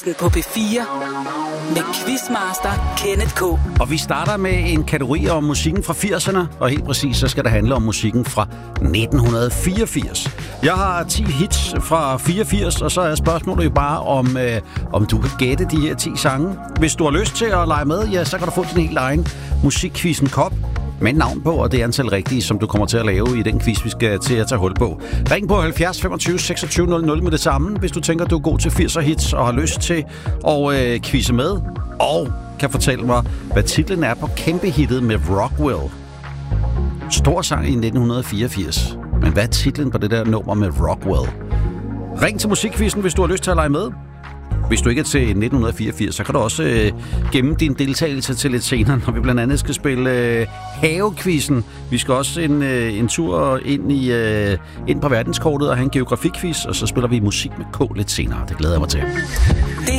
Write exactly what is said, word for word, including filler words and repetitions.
På P fire med Quizmaster Kenneth K. Og vi starter med en kategori om musikken fra firserne, og helt præcis så skal det handle om musikken fra nitten fireogfirs. Jeg har ti hits fra fireogfirs, og så er spørgsmålet jo bare, om, øh, om du kan gætte de her ti sange. Hvis du har lyst til at lege med, ja, så kan du få din helt egen musikquizzen kop med navn på, og det antal rigtige, som du kommer til at lave i den quiz, vi skal til at tage hul på. Ring på halvfjerds femogtyve seksogtyve nul nul med det samme, hvis du tænker, du er god til firser hits og har lyst til at øh, quizze med, og kan fortælle mig, hvad titlen er på kæmpe hittet med Rockwell. Stor sang i nitten fireogfirs, men hvad er titlen på det der nummer med Rockwell? Ring til musikquizzen, hvis du har lyst til at lege med. Hvis du ikke er til nitten fireogfirs, så kan du også øh, gemme din deltagelse til lidt senere, når vi blandt andet skal spille øh, havequizzen. Vi skal også en, øh, en tur ind, i, øh, ind på verdenskortet og have en geografikquiz, og så spiller vi musik med K lidt senere. Det glæder jeg mig til. Det